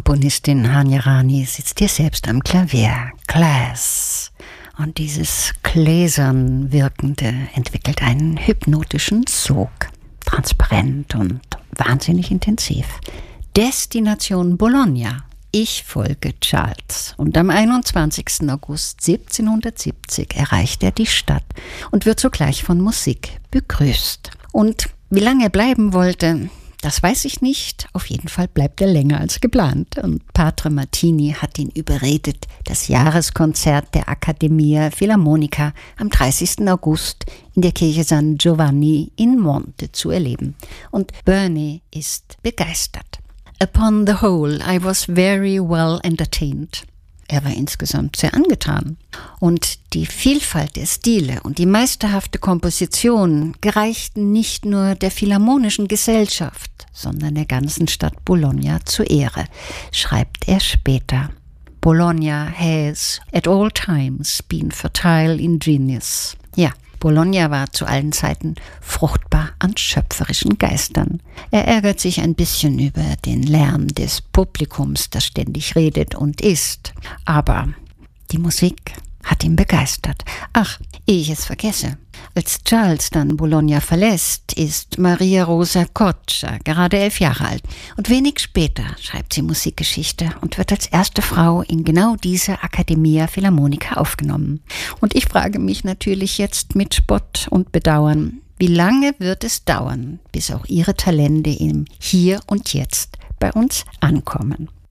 Komponistin Hanya Rani sitzt hier selbst am Klavier. Class. Und dieses gläsern Wirkende entwickelt einen hypnotischen Sog. Transparent und wahnsinnig intensiv. Destination Bologna. Ich folge Charles. Und am 21. August 1770 erreicht er die Stadt und wird sogleich von Musik begrüßt. Und wie lange er bleiben wollte, das weiß ich nicht. Auf jeden Fall bleibt er länger als geplant. Und Padre Martini hat ihn überredet, das Jahreskonzert der Accademia Filarmonica am 30. August in der Kirche San Giovanni in Monte zu erleben. Und Burney ist begeistert. Upon the whole, I was very well entertained. Er war insgesamt sehr angetan. Und die Vielfalt der Stile und die meisterhafte Komposition gereichten nicht nur der Philharmonischen Gesellschaft, sondern der ganzen Stadt Bologna zur Ehre, schreibt er später. Bologna has at all times been fertile in genius. Ja, Bologna war zu allen Zeiten fruchtbar an schöpferischen Geistern. Er ärgert sich ein bisschen über den Lärm des Publikums, das ständig redet und isst. Aber die Musik hat ihn begeistert. Ach, ehe ich es vergesse. Als Charles dann Bologna verlässt, ist Maria Rosa Coccia gerade 11 Jahre alt. Und wenig später schreibt sie Musikgeschichte und wird als erste Frau in genau diese Accademia Filarmonica aufgenommen. Und ich frage mich natürlich jetzt mit Spott und Bedauern, wie lange wird es dauern, bis auch ihre Talente im Hier und Jetzt bei uns ankommen?